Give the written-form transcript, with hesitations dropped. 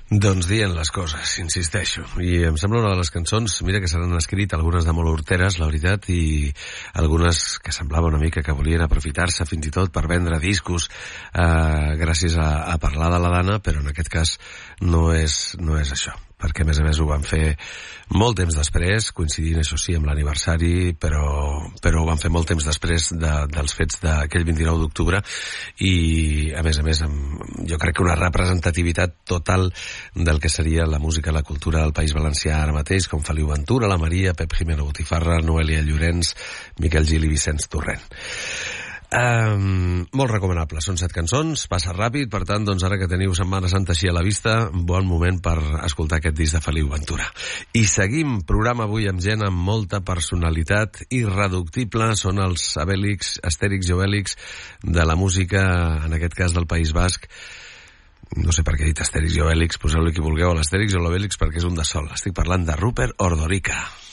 Doncs dient les coses, insisteixo. I em sembla una de les cançons, mira que s'han escrit algunes de molt horteres, la veritat, i algunes que semblava una mica que volien aprofitar-se fins i tot per vendre discos gràcies a parlar de la Dana, però en aquest cas no és això, perquè a més ho van fer molt temps després, coincidint això sí amb l'aniversari, però ho van fer molt temps després dels fets d'aquell 29 d'octubre i a més jo crec que una representativitat total del que seria la música i la cultura del País Valencià ara mateix, com Feliu Ventura, la Maria, Pep Jimeno Botifarra, Noelia Llorenç, Miquel Gil i Vicenç Torrent. Molt recomanable, són 7 cançons, passa ràpid, per tant, doncs ara que teniu Setmana Santa així a la vista, bon moment per escoltar aquest disc de Feliu Ventura. I seguim programa avui amb gent amb molta personalitat irreductible, són els Astèrix i Obèlix de la música, en aquest cas del País Basc. No sé per què he dit Astèrix i Obèlix, poseu-li qui vulgueu a l'Astèrix o l'Obèlix perquè és un de sol. Estic parlant de Rupert Ordorica.